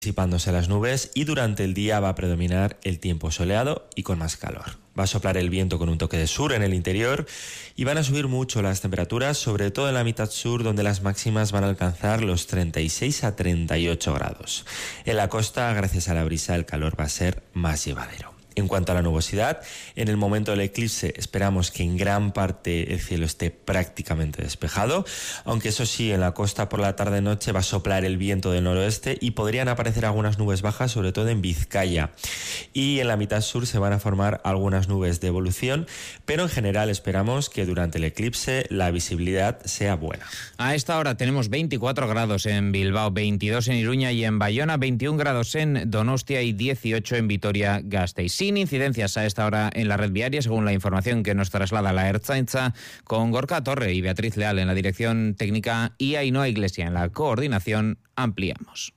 disipándose las nubes y durante el día va a predominar el tiempo soleado y con más calor. Va a soplar el viento con un toque de sur en el interior y van a subir mucho las temperaturas, sobre todo en la mitad sur, donde las máximas van a alcanzar los 36 a 38 grados. En la costa, gracias a la brisa, el calor va a ser más llevadero. En cuanto a la nubosidad, en el momento del eclipse esperamos que en gran parte el cielo esté prácticamente despejado, aunque eso sí, en la costa por la tarde-noche va a soplar el viento del noroeste y podrían aparecer algunas nubes bajas, sobre todo en Vizcaya. Y en la mitad sur se van a formar algunas nubes de evolución, pero en general esperamos que durante el eclipse la visibilidad sea buena. A esta hora tenemos 24 grados en Bilbao, 22 en Iruña y en Bayona, 21 grados en Donostia y 18 en Vitoria-Gasteiz. Sin incidencias a esta hora en la red viaria, según la información que nos traslada la Ertzaintza, con Gorka Torre y Beatriz Leal en la dirección técnica y Ainhoa Iglesia en la coordinación. Ampliamos.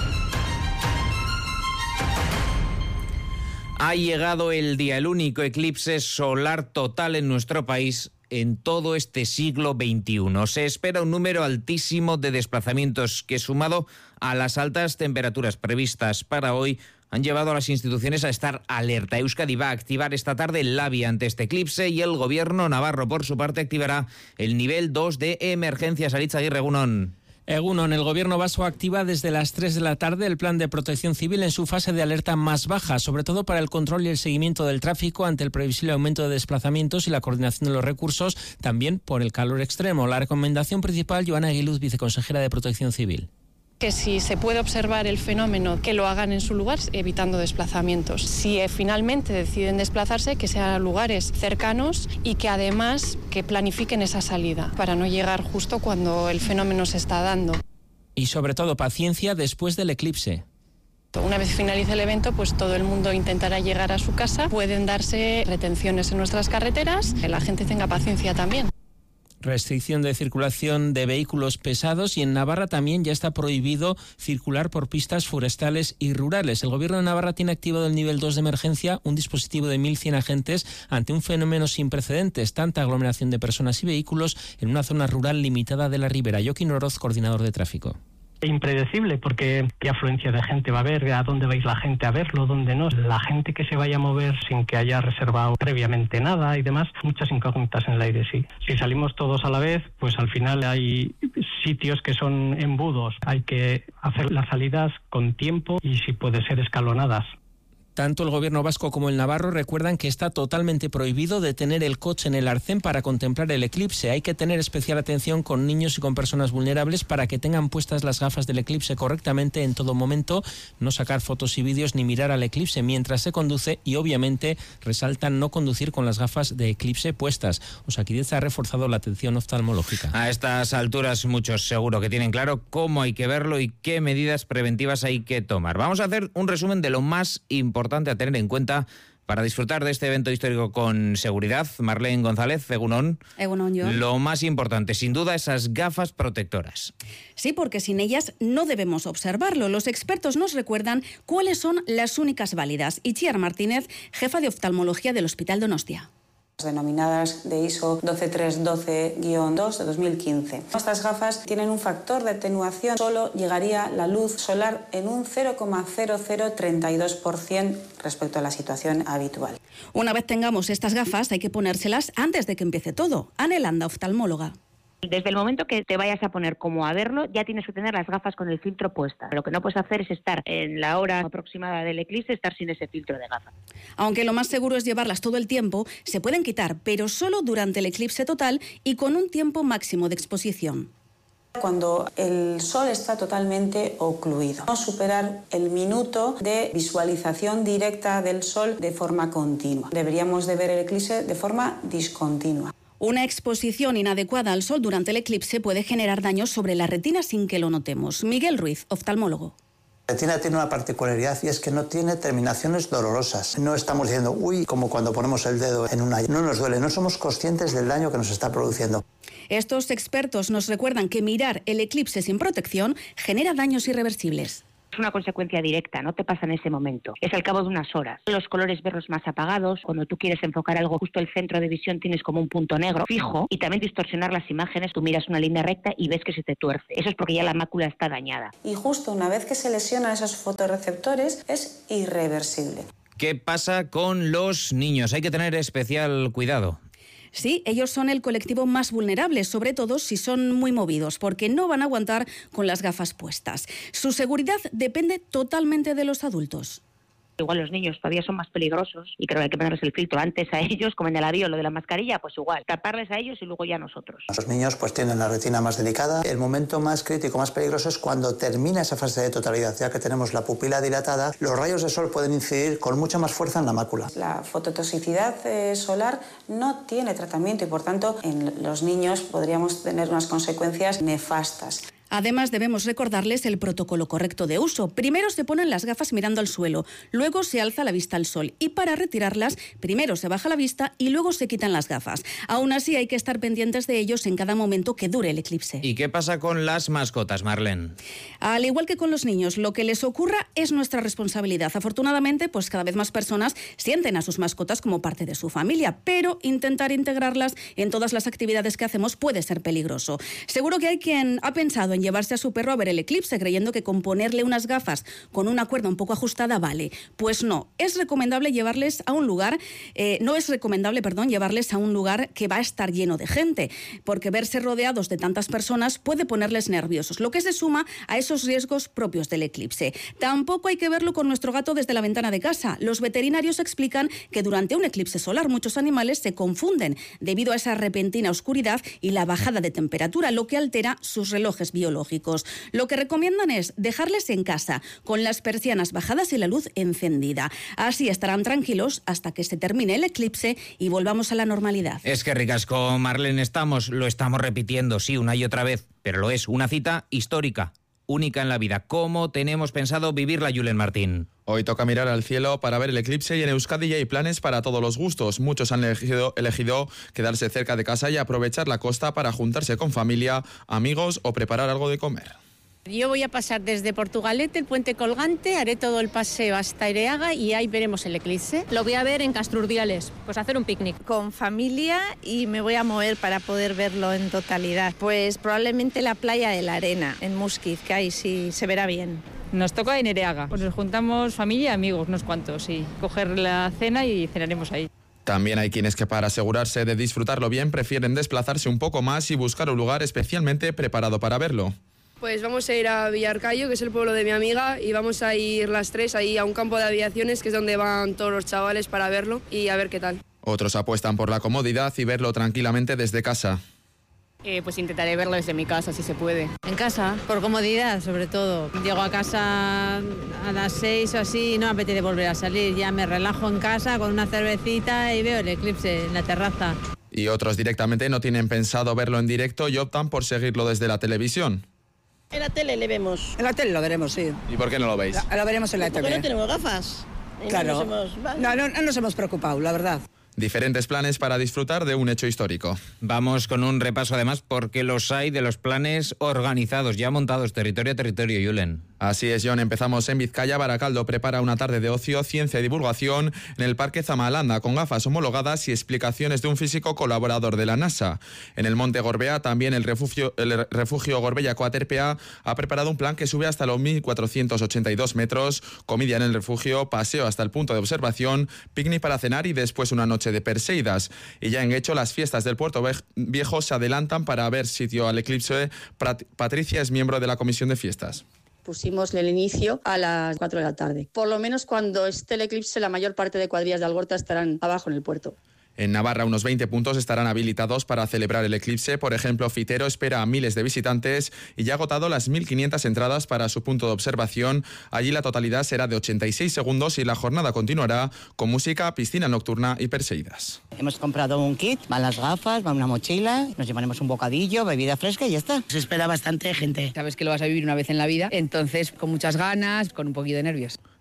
Ha llegado el día, el único eclipse solar total en nuestro país en todo este siglo XXI. Se espera un número altísimo de desplazamientos que, sumado a las altas temperaturas previstas para hoy, han llevado a las instituciones a estar alerta. Euskadi va a activar esta tarde el LABI ante este eclipse y el gobierno navarro, por su parte, activará el nivel 2 de emergencias. Aritz Aguirre, Egunon. Egunon, el gobierno vasco activa desde las 3 de la tarde el plan de protección civil en su fase de alerta más baja, sobre todo para el control y el seguimiento del tráfico ante el previsible aumento de desplazamientos y la coordinación de los recursos, también por el calor extremo. La recomendación principal, Joana Aguiluz, viceconsejera de Protección Civil. Que si se puede observar el fenómeno, que lo hagan en su lugar, evitando desplazamientos. Si finalmente deciden desplazarse, que sean a lugares cercanos y que además que planifiquen esa salida para no llegar justo cuando el fenómeno se está dando. Y sobre todo paciencia después del eclipse. Una vez finalice el evento, pues todo el mundo intentará llegar a su casa. Pueden darse retenciones en nuestras carreteras, que la gente tenga paciencia también. Restricción de circulación de vehículos pesados y en Navarra también ya está prohibido circular por pistas forestales y rurales. El gobierno de Navarra tiene activado el nivel 2 de emergencia, un dispositivo de 1.100 agentes ante un fenómeno sin precedentes, tanta aglomeración de personas y vehículos en una zona rural limitada de la Ribera. Joaquín Oroz, coordinador de tráfico. Impredecible, porque qué afluencia de gente va a haber, a dónde va a ir la gente a verlo, dónde no, la gente que se vaya a mover sin que haya reservado previamente nada y demás, muchas incógnitas en el aire, sí. Si salimos todos a la vez, pues al final hay sitios que son embudos, hay que hacer las salidas con tiempo y si puede ser escalonadas. Tanto el gobierno vasco como el navarro recuerdan que está totalmente prohibido detener el coche en el arcén para contemplar el eclipse. Hay que tener especial atención con niños y con personas vulnerables para que tengan puestas las gafas del eclipse correctamente en todo momento, no sacar fotos y vídeos ni mirar al eclipse mientras se conduce y obviamente resaltan no conducir con las gafas de eclipse puestas. Osakidetza ha reforzado la atención oftalmológica. A estas alturas muchos seguro que tienen claro cómo hay que verlo y qué medidas preventivas hay que tomar. Vamos a hacer un resumen de lo más importante a tener en cuenta para disfrutar de este evento histórico con seguridad. Marlene González, Egunon. Egunon, yo. Lo más importante, sin duda, esas gafas protectoras. Sí, porque sin ellas no debemos observarlo. Los expertos nos recuerdan cuáles son las únicas válidas. Itziar Martínez, jefa de oftalmología del Hospital Donostia. Denominadas de ISO 12312-2 de 2015. Estas gafas tienen un factor de atenuación, solo llegaría la luz solar en un 0,0032% respecto a la situación habitual. Una vez tengamos estas gafas hay que ponérselas antes de que empiece todo. Ane Landa, oftalmóloga. Desde el momento que te vayas a poner como a verlo, ya tienes que tener las gafas con el filtro puestas. Lo que no puedes hacer es estar en la hora aproximada del eclipse, estar sin ese filtro de gafas. Aunque lo más seguro es llevarlas todo el tiempo, se pueden quitar, pero solo durante el eclipse total y con un tiempo máximo de exposición. Cuando el sol está totalmente ocluido, no superar el minuto de visualización directa del sol de forma continua. Deberíamos de ver el eclipse de forma discontinua. Una exposición inadecuada al sol durante el eclipse puede generar daños sobre la retina sin que lo notemos. Miguel Ruiz, oftalmólogo. La retina tiene una particularidad y es que no tiene terminaciones dolorosas. No estamos diciendo, uy, como cuando ponemos el dedo en una... No nos duele, no somos conscientes del daño que nos está produciendo. Estos expertos nos recuerdan que mirar el eclipse sin protección genera daños irreversibles. es una consecuencia directa, no te pasa en ese momento. Es al cabo de unas horas. Los colores verlos más apagados, cuando tú quieres enfocar algo, justo el centro de visión tienes como un punto negro fijo, y también distorsionar las imágenes, tú miras una línea recta y ves que se te tuerce. Eso es porque ya la mácula está dañada. Y justo una vez que se lesionan esos fotorreceptores es irreversible. ¿Qué pasa con los niños? Hay que tener especial cuidado. Sí, ellos son el colectivo más vulnerable, sobre todo si son muy movidos, porque no van a aguantar con las gafas puestas. Su seguridad depende totalmente de los adultos. Igual los niños todavía son más peligrosos y creo que hay que ponerles el filtro antes a ellos, como en el avión, lo de la mascarilla, pues igual, taparles a ellos y luego ya nosotros. Los niños pues tienen la retina más delicada. El momento más crítico, más peligroso es cuando termina esa fase de totalidad, ya que tenemos la pupila dilatada, los rayos de sol pueden incidir con mucha más fuerza en la mácula. La fototoxicidad solar no tiene tratamiento y por tanto en los niños podríamos tener unas consecuencias nefastas. Además, debemos recordarles el protocolo correcto de uso. Primero se ponen las gafas mirando al suelo, luego se alza la vista al sol y para retirarlas, primero se baja la vista y luego se quitan las gafas. Aún así, hay que estar pendientes de ellos en cada momento que dure el eclipse. ¿Y qué pasa con las mascotas, Marlene? Al igual que con los niños, lo que les ocurra es nuestra responsabilidad. Afortunadamente, pues cada vez más personas sienten a sus mascotas como parte de su familia, pero intentar integrarlas en todas las actividades que hacemos puede ser peligroso. Seguro que hay quien ha pensado en llevarse a su perro a ver el eclipse, creyendo que con ponerle unas gafas con una cuerda un poco ajustada vale. Pues no, es recomendable llevarles a un lugar, llevarles a un lugar que va a estar lleno de gente, porque verse rodeados de tantas personas puede ponerles nerviosos, lo que se suma a esos riesgos propios del eclipse. Tampoco hay que verlo con nuestro gato desde la ventana de casa. Los veterinarios explican que durante un eclipse solar muchos animales se confunden debido a esa repentina oscuridad y la bajada de temperatura, lo que altera sus relojes biológicos. Lo que recomiendan es dejarles en casa, con las persianas bajadas y la luz encendida. Así estarán tranquilos hasta que se termine el eclipse y volvamos a la normalidad. Es que ricasco, Marlene, lo estamos repitiendo, sí, una y otra vez, pero lo es, una cita histórica, única en la vida. ¿Cómo tenemos pensado vivirla, Julen Martín? Hoy toca mirar al cielo para ver el eclipse y en Euskadi ya hay planes para todos los gustos. Muchos han elegido quedarse cerca de casa y aprovechar la costa para juntarse con familia, amigos o preparar algo de comer. Yo voy a pasar desde Portugalete, el Puente Colgante, haré todo el paseo hasta Ereaga y ahí veremos el eclipse. Lo voy a ver en Castrurdiales, pues hacer un picnic. Con familia y me voy a mover para poder verlo en totalidad. Pues probablemente la playa de la Arena, en Musquiz, que ahí sí se verá bien. Nos toca en Ereaga, pues nos juntamos familia y amigos, unos cuantos, y coger la cena y cenaremos ahí. También hay quienes que para asegurarse de disfrutarlo bien prefieren desplazarse un poco más y buscar un lugar especialmente preparado para verlo. Pues vamos a ir a Villarcayo, que es el pueblo de mi amiga, y vamos a ir las tres ahí a un campo de aviaciones, que es donde van todos los chavales para verlo y a ver qué tal. Otros apuestan por la comodidad y verlo tranquilamente desde casa. Pues intentaré verlo desde mi casa, si se puede. En casa, por comodidad sobre todo. Llego a casa a las 6 o así y no me apetece volver a salir. Ya me relajo en casa con una cervecita y veo el eclipse en la terraza. Y otros directamente no tienen pensado verlo en directo y optan por seguirlo desde la televisión. En la tele le vemos. En la tele lo veremos, sí. ¿Y por qué no lo veis? Lo veremos en la tele. ¿Por qué no tenemos gafas? Claro. No nos hemos preocupado, la verdad. Diferentes planes para disfrutar de un hecho histórico. Vamos con un repaso además porque los hay de los planes organizados, ya montados territorio a territorio, Julen. Así es, John. Empezamos en Vizcaya. Baracaldo prepara una tarde de ocio, ciencia y divulgación en el Parque Zamalanda con gafas homologadas y explicaciones de un físico colaborador de la NASA. En el Monte Gorbea también el refugio Gorbeiako Aterpea ha preparado un plan que sube hasta los 1.482 metros, comida en el refugio, paseo hasta el punto de observación, picnic para cenar y después una noche de Perseidas. Y ya en Guecho las fiestas del Puerto Viejo se adelantan para ver sitio al eclipse. Patricia es miembro de la comisión de fiestas. Pusimos el inicio a las 4 de la tarde. Por lo menos cuando esté el eclipse, la mayor parte de cuadrillas de Algorta estarán abajo en el puerto. En Navarra, unos 20 puntos estarán habilitados para celebrar el eclipse. Por ejemplo, Fitero espera a miles de visitantes y ya ha agotado las 1.500 entradas para su punto de observación. Allí la totalidad será de 86 segundos y la jornada continuará con música, piscina nocturna y perseidas. Hemos comprado un kit, van las gafas, va una mochila, nos llevaremos un bocadillo, bebida fresca y ya está. Se espera bastante gente. Sabes que lo vas a vivir una vez en la vida, entonces con muchas ganas, con un poquito de nervios.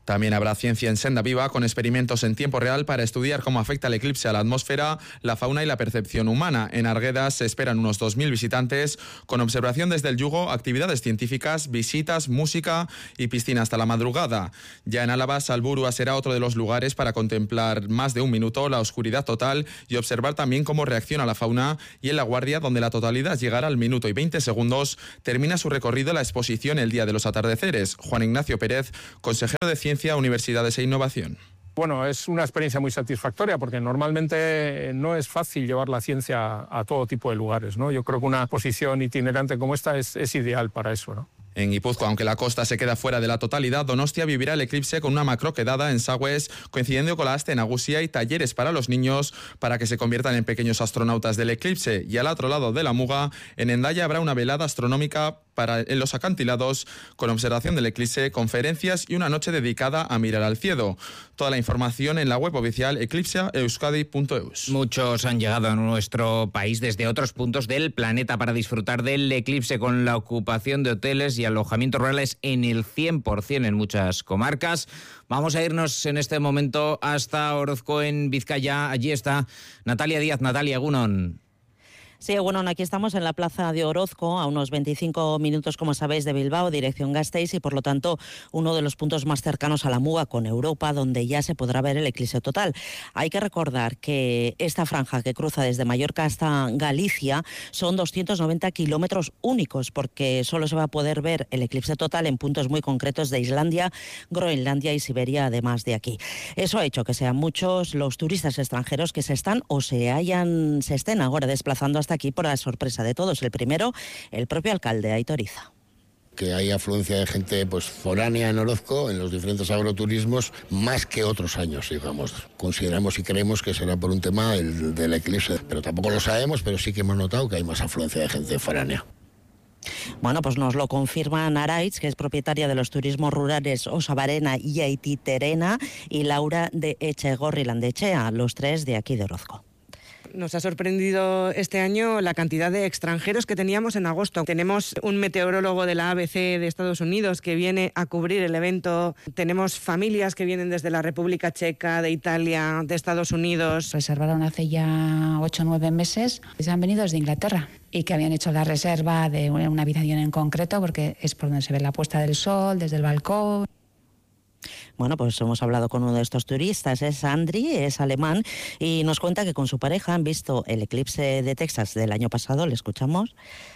También habrá ciencia en senda viva con experimentos en tiempo real para estudiar cómo afecta el eclipse a la atmósfera, la fauna y la percepción humana. En Arguedas se esperan unos 2.000 visitantes con observación desde el yugo, actividades científicas, visitas, música y piscina hasta la madrugada. Ya en Álava, Salburua será otro de los lugares para contemplar más de un minuto la oscuridad total y observar también cómo reacciona la fauna. Y en La Guardia, donde la totalidad llegará al minuto y 20 segundos, termina su recorrido la exposición El Día de los Atardeceres. Juan Ignacio Pérez, consejero de Ciencia, Universidades e Innovación. Bueno, es una experiencia muy satisfactoria porque normalmente no es fácil llevar la ciencia a todo tipo de lugares, ¿no? Yo creo que una exposición itinerante como esta es ideal para eso, ¿no? En Guipúzcoa, aunque la costa se queda fuera de la totalidad, Donostia vivirá el eclipse con una macroquedada en Sagües, coincidiendo con la Aste Nagusia y talleres para los niños para que se conviertan en pequeños astronautas del eclipse. Y al otro lado de la Muga, en Hendaya, habrá una velada astronómica en los acantilados con observación del eclipse, conferencias y una noche dedicada a mirar al cielo. Toda la información en la web oficial eclipseaeuskadi.eus. Muchos han llegado a nuestro país desde otros puntos del planeta para disfrutar del eclipse, con la ocupación de hoteles y alojamientos rurales en el 100% en muchas comarcas. Vamos a irnos en este momento hasta Orozco, en Vizcaya. Allí está Natalia Díaz. Natalia, egunon. Sí, bueno, aquí estamos en la plaza de Orozco, a unos 25 minutos, como sabéis, de Bilbao, dirección Gasteiz, y por lo tanto uno de los puntos más cercanos a la Muga con Europa, donde ya se podrá ver el eclipse total. Hay que recordar que esta franja que cruza desde Mallorca hasta Galicia son 290 kilómetros únicos, porque solo se va a poder ver el eclipse total en puntos muy concretos de Islandia, Groenlandia y Siberia, además de aquí. Eso ha hecho que sean muchos los turistas extranjeros que se estén ahora desplazando hasta aquí por la sorpresa de todos. El primero, el propio alcalde, Aitor Iza. Que hay afluencia de gente foránea en Orozco, en los diferentes agroturismos, más que otros años, digamos. Consideramos y creemos que será por un tema del eclipse, pero tampoco lo sabemos, pero sí que hemos notado que hay más afluencia de gente foránea. Bueno, pues nos lo confirma Naraitz, que es propietaria de los turismos rurales Osabarena y Aititerena, y Laura de Echegorri Landechea, los tres de aquí de Orozco. Nos ha sorprendido este año la cantidad de extranjeros que teníamos en agosto. Tenemos un meteorólogo de la ABC de Estados Unidos que viene a cubrir el evento. Tenemos familias que vienen desde la República Checa, de Italia, de Estados Unidos. Reservaron hace ya 8 o 9 meses. Se han venido desde Inglaterra y que habían hecho la reserva de una habitación en concreto porque es por donde se ve la puesta del sol, desde el balcón. Bueno, pues hemos hablado con uno de estos turistas, es Andri, es alemán, y nos cuenta que con su pareja han visto el eclipse de Texas del año pasado. Le escuchamos.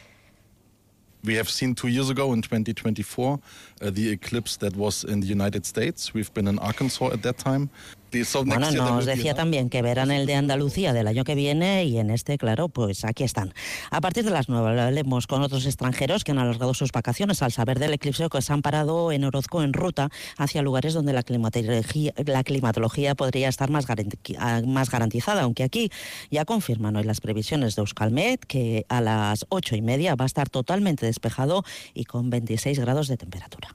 We have seen 2 years ago in 2024 the eclipse that was in the United States. We've been in Arkansas at that time. Bueno, nos decía también que verán el de Andalucía del año que viene y en este, claro, pues aquí están. A partir de las 9 hablaremos con otros extranjeros que han alargado sus vacaciones al saber del eclipse, que se han parado en Orozco en ruta hacia lugares donde la climatología podría estar más garantizada, aunque aquí ya confirman hoy las previsiones de Euskalmet que a las 8:30 va a estar totalmente despejado y con 26 grados de temperatura.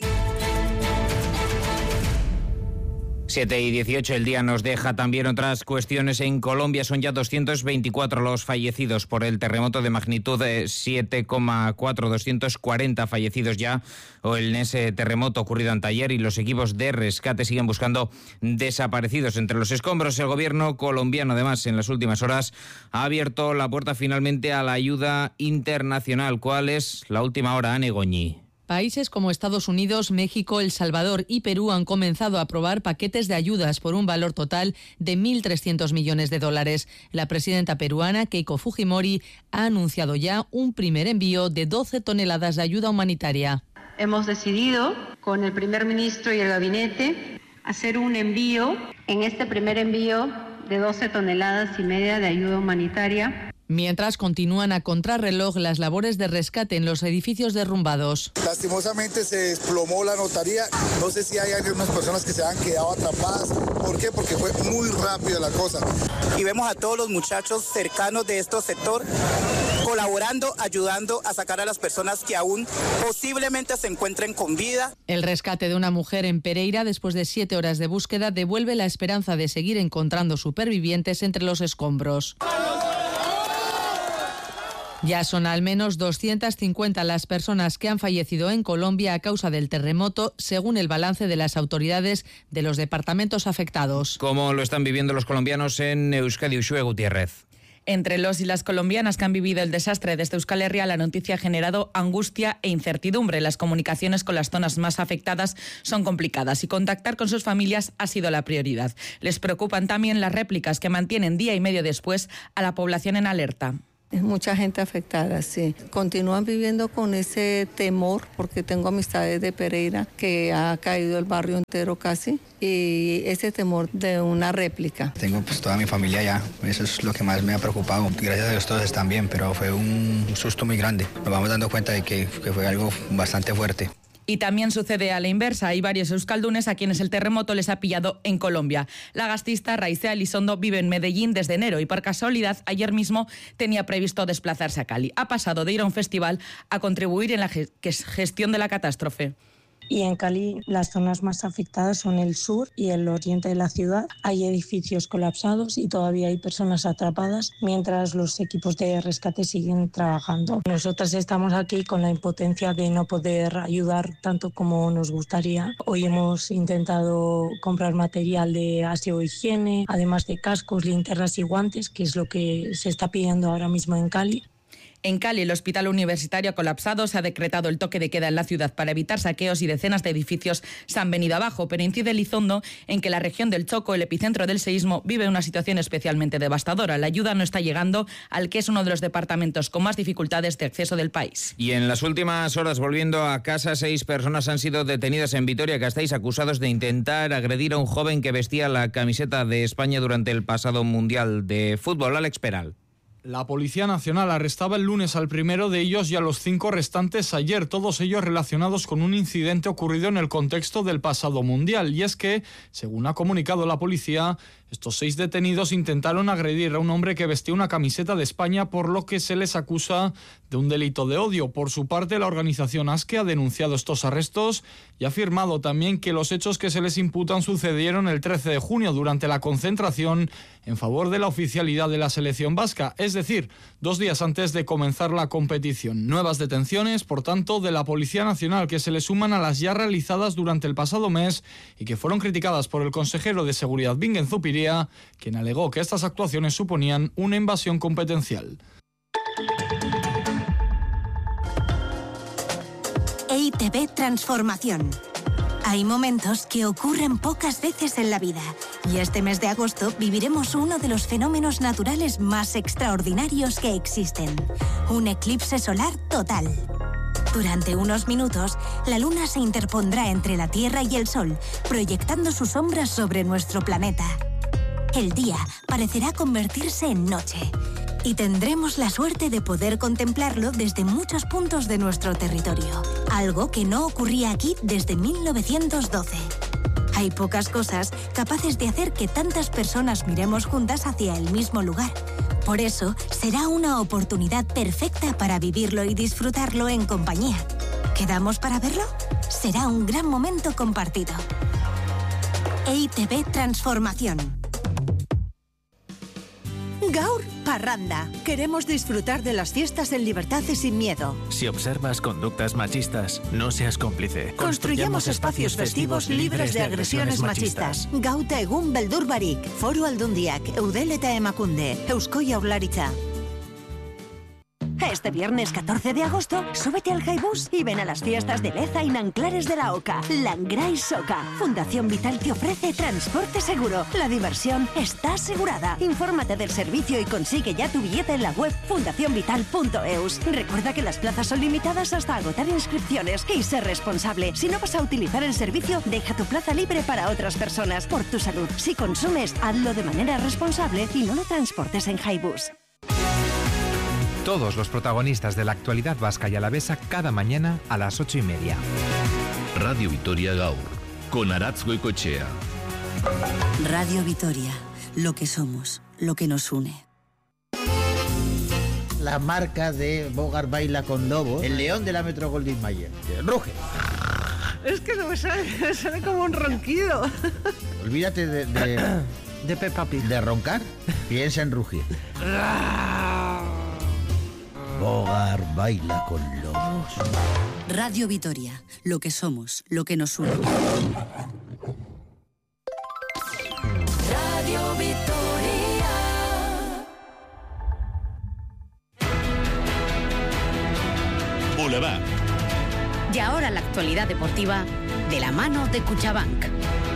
7:18, el día nos deja también otras cuestiones. En Colombia son ya 224 los fallecidos por el terremoto de magnitud 7,4, 240 fallecidos ya en ese terremoto ocurrido anteayer, y los equipos de rescate siguen buscando desaparecidos entre los escombros. El gobierno colombiano, además, en las últimas horas ha abierto la puerta finalmente a la ayuda internacional. ¿Cuál es la última hora, Ane Goñi? Países como Estados Unidos, México, El Salvador y Perú han comenzado a aprobar paquetes de ayudas por un valor total de 1.300 millones de dólares. La presidenta peruana, Keiko Fujimori, ha anunciado ya un primer envío de 12 toneladas de ayuda humanitaria. Hemos decidido, con el primer ministro y el gabinete, hacer un envío, en este primer envío, de 12 toneladas y media de ayuda humanitaria. Mientras continúan a contrarreloj las labores de rescate en los edificios derrumbados. Lastimosamente se desplomó la notaría. No sé si hay algunas personas que se han quedado atrapadas. ¿Por qué? Porque fue muy rápida la cosa. Y vemos a todos los muchachos cercanos de este sector colaborando, ayudando a sacar a las personas que aún posiblemente se encuentren con vida. El rescate de una mujer en Pereira, después de 7 horas de búsqueda, devuelve la esperanza de seguir encontrando supervivientes entre los escombros. Ya son al menos 250 las personas que han fallecido en Colombia a causa del terremoto, según el balance de las autoridades de los departamentos afectados. ¿Cómo lo están viviendo los colombianos en Euskadi? Uxue Gutiérrez. Entre los y las colombianas que han vivido el desastre desde Euskal Herria, la noticia ha generado angustia e incertidumbre. Las comunicaciones con las zonas más afectadas son complicadas y contactar con sus familias ha sido la prioridad. Les preocupan también las réplicas que mantienen día y medio después a la población en alerta. Es mucha gente afectada, sí. Continúan viviendo con ese temor, porque tengo amistades de Pereira que ha caído el barrio entero casi, y ese temor de una réplica. Tengo pues toda mi familia allá, eso es lo que más me ha preocupado. Gracias a Dios todos están bien, pero fue un susto muy grande. Nos vamos dando cuenta de que fue algo bastante fuerte. Y también sucede a la inversa. Hay varios euskaldunes a quienes el terremoto les ha pillado en Colombia. La gastista Raisea Elizondo vive en Medellín desde enero y por casualidad ayer mismo tenía previsto desplazarse a Cali. Ha pasado de ir a un festival a contribuir en la gestión de la catástrofe. Y en Cali las zonas más afectadas son el sur y el oriente de la ciudad. Hay edificios colapsados y todavía hay personas atrapadas mientras los equipos de rescate siguen trabajando. Nosotras estamos aquí con la impotencia de no poder ayudar tanto como nos gustaría. Hoy hemos intentado comprar material de aseo e higiene, además de cascos, linternas y guantes, que es lo que se está pidiendo ahora mismo en Cali. En Cali, el hospital universitario ha colapsado, se ha decretado el toque de queda en la ciudad para evitar saqueos y decenas de edificios se han venido abajo, pero incide Elizondo en que la región del Choco, el epicentro del seísmo, vive una situación especialmente devastadora. La ayuda no está llegando al que es uno de los departamentos con más dificultades de acceso del país. Y en las últimas horas, volviendo a casa, 6 personas han sido detenidas en Vitoria-Gasteiz acusados de intentar agredir a un joven que vestía la camiseta de España durante el pasado Mundial de Fútbol. Alex Peral. La Policía Nacional arrestaba el lunes al primero de ellos y a los 5 restantes ayer, todos ellos relacionados con un incidente ocurrido en el contexto del pasado Mundial. Y es que, según ha comunicado la policía, estos 6 detenidos intentaron agredir a un hombre que vestía una camiseta de España, por lo que se les acusa de un delito de odio. Por su parte, la organización ASKE ha denunciado estos arrestos y ha afirmado también que los hechos que se les imputan sucedieron el 13 de junio durante la concentración en favor de la oficialidad de la selección vasca, es decir, 2 días antes de comenzar la competición. Nuevas detenciones, por tanto, de la Policía Nacional que se le suman a las ya realizadas durante el pasado mes y que fueron criticadas por el consejero de Seguridad Bingen Zupiria, quien alegó que estas actuaciones suponían una invasión competencial. EITB Transformación. Hay momentos que ocurren pocas veces en la vida y este mes de agosto viviremos uno de los fenómenos naturales más extraordinarios que existen, un eclipse solar total. Durante unos minutos, la luna se interpondrá entre la Tierra y el Sol, proyectando sus sombras sobre nuestro planeta. El día parecerá convertirse en noche y tendremos la suerte de poder contemplarlo desde muchos puntos de nuestro territorio, algo que no ocurría aquí desde 1912. Hay pocas cosas capaces de hacer que tantas personas miremos juntas hacia el mismo lugar. Por eso, será una oportunidad perfecta para vivirlo y disfrutarlo en compañía. ¿Quedamos para verlo? Será un gran momento compartido. EITB Transformación. Gaur Parranda. Queremos disfrutar de las fiestas en libertad y sin miedo. Si observas conductas machistas, no seas cómplice. Construyamos espacios festivos libres de agresiones machistas. Gauta egun beldur barik. Foru Aldundiak, Eudel eta Emakunde, Eusko Jaurlaritza. Este viernes 14 de agosto, súbete al Highbus y ven a las fiestas de Leza y Nanclares de la Oca. Langrai Soca. Fundación Vital te ofrece transporte seguro. La diversión está asegurada. Infórmate del servicio y consigue ya tu billete en la web fundacionvital.eus. Recuerda que las plazas son limitadas hasta agotar inscripciones y sé responsable. Si no vas a utilizar el servicio, deja tu plaza libre para otras personas. Por tu salud. Si consumes, hazlo de manera responsable y no lo transportes en Highbus. Todos los protagonistas de la actualidad vasca y alavesa cada mañana a las 8:30. Radio Vitoria Gaur, con Aratz Goicoechea. Radio Vitoria, lo que somos, lo que nos une. La marca de Bogart Baila con Lobos, el león de la Metro Goldwyn Mayer. ¡Ruge! Es que no me sale como un ronquido. Olvídate de Peppa Pig. De roncar, piensa en rugir. Bogar baila con lobos. Radio Vitoria, lo que somos, lo que nos une. Radio Vitoria. Boulevard. Y ahora la actualidad deportiva de la mano de Cuchabank.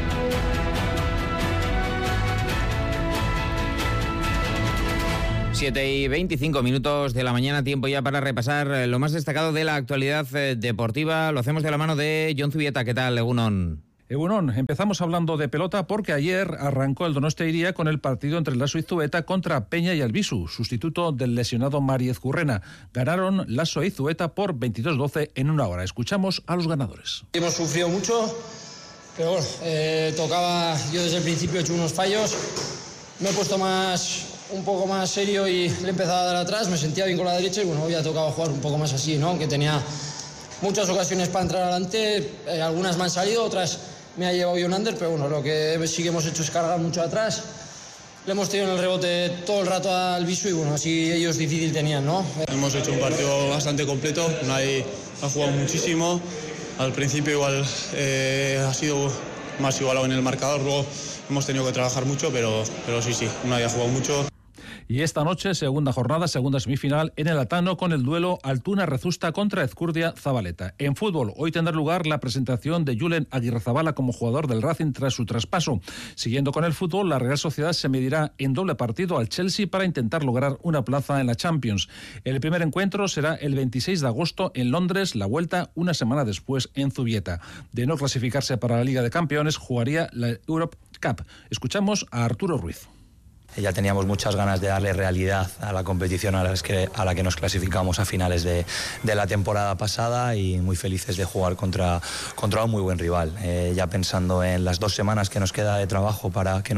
Siete y 25 minutos de la mañana, tiempo ya para repasar lo más destacado de la actualidad deportiva. Lo hacemos de la mano de Jon Zubieta. ¿Qué tal, Egunon? Egunon, empezamos hablando de pelota porque ayer arrancó el Donostiairia con el partido entre Lasso y Zueta contra Peña y Albisu, sustituto del lesionado Mariez Currena. Ganaron Lasso y Zueta por 22-12 en una hora. Escuchamos a los ganadores. Hemos sufrido mucho, pero bueno, tocaba, yo desde el principio he hecho unos fallos, me he puesto un poco más serio y le he empezado a dar atrás, me sentía bien con la derecha y bueno, hoy ha tocado jugar un poco más así, ¿no? Aunque tenía muchas ocasiones para entrar adelante, algunas me han salido, otras me ha llevado un under, pero bueno, lo que sí que hemos hecho es cargar mucho atrás. Le hemos tenido en el rebote todo el rato al Visu y bueno, así ellos difícil tenían, ¿no? Hemos hecho un partido bastante completo, Unai ha jugado muchísimo, al principio igual ha sido más igualado en el marcador, luego hemos tenido que trabajar mucho, pero sí, Unai ha jugado mucho. Y esta noche, segunda jornada, segunda semifinal en el Atano con el duelo Altuna-Rezusta contra Ezcurdia Zabaleta. En fútbol, hoy tendrá lugar la presentación de Julen Aguirrezabala como jugador del Racing tras su traspaso. Siguiendo con el fútbol, la Real Sociedad se medirá en doble partido al Chelsea para intentar lograr una plaza en la Champions. El primer encuentro será el 26 de agosto en Londres, la vuelta una semana después en Zubieta. De no clasificarse para la Liga de Campeones, jugaría la Europe Cup. Escuchamos a Arturo Ruiz. Ya teníamos muchas ganas de darle realidad a la competición a la que nos clasificamos a finales de la temporada pasada y muy felices de jugar contra un muy buen rival. Ya pensando en las 2 semanas que nos quedan de trabajo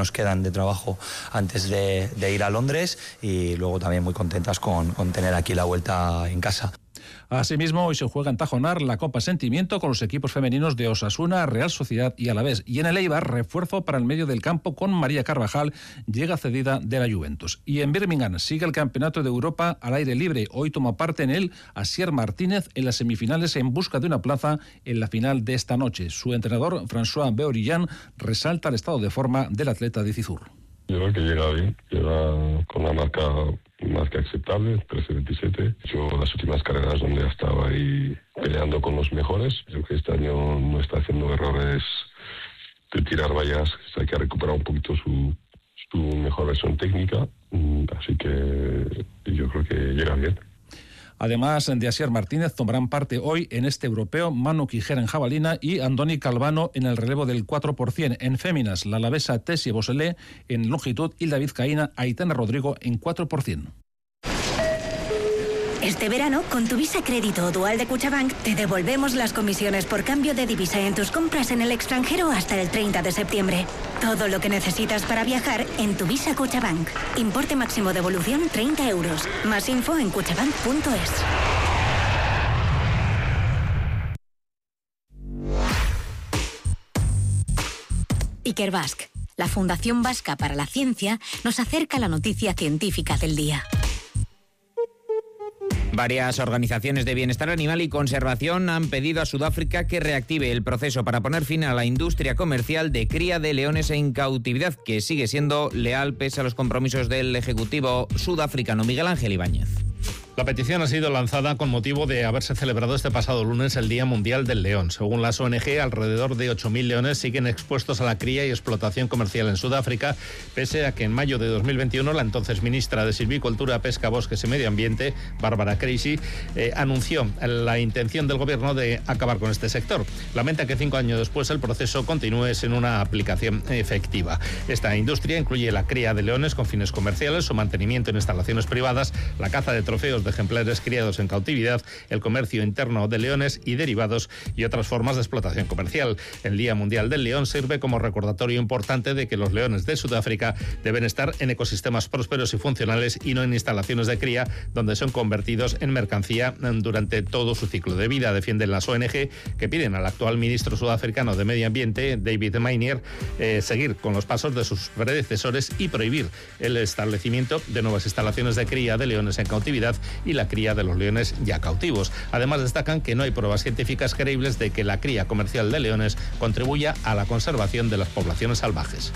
antes de ir a Londres y luego también muy contentas con tener aquí la vuelta en casa. Asimismo, hoy se juega en Tajonar la Copa Sentimiento con los equipos femeninos de Osasuna, Real Sociedad y Alavés. Y en el Eibar, refuerzo para el medio del campo con María Carvajal, llega cedida de la Juventus. Y en Birmingham sigue el Campeonato de Europa al aire libre. Hoy toma parte en él Asier Martínez en las semifinales en busca de una plaza en la final de esta noche. Su entrenador, François Beorillán, resalta el estado de forma del atleta de Cizur. Yo creo que llega bien, llega con una marca más que aceptable, 13.27. Yo las últimas carreras donde estaba ahí peleando con los mejores. Creo que este año no está haciendo errores de tirar vallas, hay que recuperar un poquito su mejor versión técnica, así que yo creo que llega bien. Además de Asier Martínez, tomarán parte hoy en este europeo Manu Quijera en jabalina y Andoni Calvano en el relevo del 4%. En féminas, la alavesa Tessie Boselé en longitud y la vizcaína Aitana Rodrigo en 4%. Este verano, con tu Visa Crédito o Dual de Cuchabank, te devolvemos las comisiones por cambio de divisa en tus compras en el extranjero hasta el 30 de septiembre. Todo lo que necesitas para viajar en tu Visa Cuchabank. Importe máximo de devolución 30 euros. Más info en cuchabank.es. Ikerbasque, la Fundación Vasca para la Ciencia, nos acerca la noticia científica del día. Varias organizaciones de bienestar animal y conservación han pedido a Sudáfrica que reactive el proceso para poner fin a la industria comercial de cría de leones en cautividad, que sigue siendo leal pese a los compromisos del Ejecutivo sudafricano. Miguel Ángel Ibáñez. La petición ha sido lanzada con motivo de haberse celebrado este pasado lunes el Día Mundial del León. Según las ONG, alrededor de 8.000 leones siguen expuestos a la cría y explotación comercial en Sudáfrica, pese a que en mayo de 2021 la entonces ministra de Silvicultura, Pesca, Bosques y Medio Ambiente, Bárbara Creasy, anunció la intención del gobierno de acabar con este sector. Lamenta que 5 años después el proceso continúe sin una aplicación efectiva. Esta industria incluye la cría de leones con fines comerciales, su mantenimiento en instalaciones privadas, la caza de trofeos de ejemplares criados en cautividad, el comercio interno de leones y derivados y otras formas de explotación comercial. El Día Mundial del León sirve como recordatorio importante de que los leones de Sudáfrica deben estar en ecosistemas prósperos y funcionales y no en instalaciones de cría donde son convertidos en mercancía durante todo su ciclo de vida. Defienden las ONG que piden al actual ministro sudafricano de Medio Ambiente, David Maynier, seguir con los pasos de sus predecesores y prohibir el establecimiento de nuevas instalaciones de cría de leones en cautividad y la cría de los leones ya cautivos. Además, destacan que no hay pruebas científicas creíbles de que la cría comercial de leones contribuya a la conservación de las poblaciones salvajes.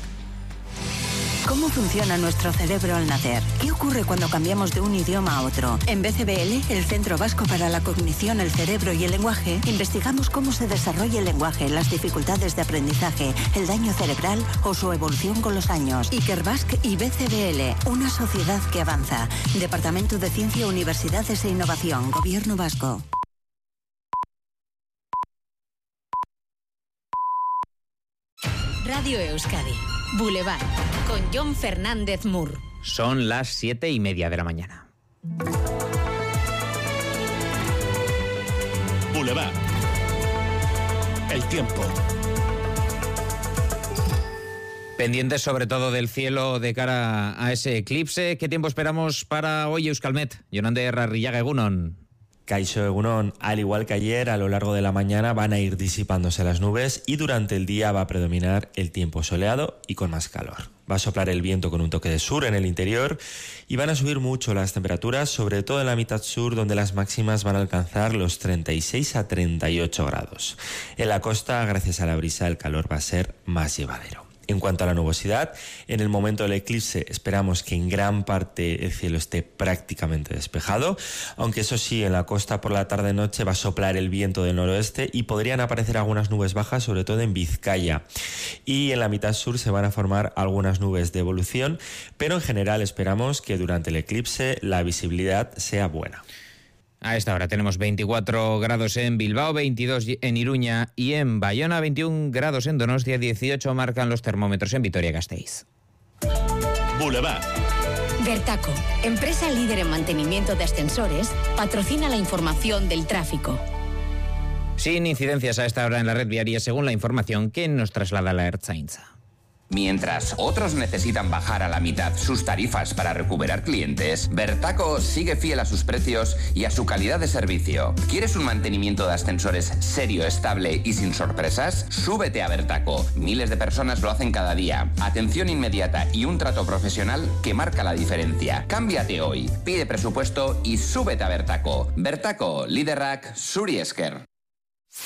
¿Cómo funciona nuestro cerebro al nacer? ¿Qué ocurre cuando cambiamos de un idioma a otro? En BCBL, el Centro Vasco para la Cognición, el Cerebro y el Lenguaje, investigamos cómo se desarrolla el lenguaje, las dificultades de aprendizaje, el daño cerebral o su evolución con los años. Ikerbasque y BCBL, una sociedad que avanza. Departamento de Ciencia, Universidades e Innovación, Gobierno Vasco. Radio Euskadi, Boulevard, con Jon Fernández Mur. Son las 7:30 de la mañana. Boulevard. El tiempo. Pendientes sobre todo del cielo de cara a ese eclipse. ¿Qué tiempo esperamos para hoy, Euskalmet? Jonander Arrillaga Egunon. Kaixo Egunon, al igual que ayer, a lo largo de la mañana van a ir disipándose las nubes y durante el día va a predominar el tiempo soleado y con más calor. Va a soplar el viento con un toque de sur en el interior y van a subir mucho las temperaturas, sobre todo en la mitad sur, donde las máximas van a alcanzar los 36 a 38 grados. En la costa, gracias a la brisa, el calor va a ser más llevadero. En cuanto a la nubosidad, en el momento del eclipse esperamos que en gran parte el cielo esté prácticamente despejado, aunque eso sí, en la costa por la tarde-noche va a soplar el viento del noroeste y podrían aparecer algunas nubes bajas, sobre todo en Vizcaya. Y en la mitad sur se van a formar algunas nubes de evolución, pero en general esperamos que durante el eclipse la visibilidad sea buena. A esta hora tenemos 24 grados en Bilbao, 22 en Iruña y en Bayona, 21 grados en Donostia, 18 marcan los termómetros en Vitoria-Gasteiz. Boulevard. Vertaco, empresa líder en mantenimiento de ascensores, patrocina la información del tráfico. Sin incidencias a esta hora en la red viaria, según la información que nos traslada la Ertzaintza. Mientras otros necesitan bajar a la mitad sus tarifas para recuperar clientes, Vertaco sigue fiel a sus precios y a su calidad de servicio. ¿Quieres un mantenimiento de ascensores serio, estable y sin sorpresas? Súbete a Vertaco. Miles de personas lo hacen cada día. Atención inmediata y un trato profesional que marca la diferencia. Cámbiate hoy. Pide presupuesto y súbete a Vertaco. Vertaco, Liderrak, Zuri esker.